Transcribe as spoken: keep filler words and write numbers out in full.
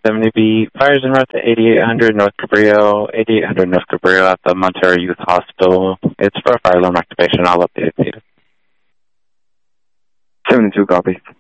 seventy B. Fires en route to eighty-eight hundred North Cabrillo, eighty-eight hundred North Cabrillo at the Montero Youth Hospital. It's for a fire alarm activation. I'll update you. seventy-two, copy.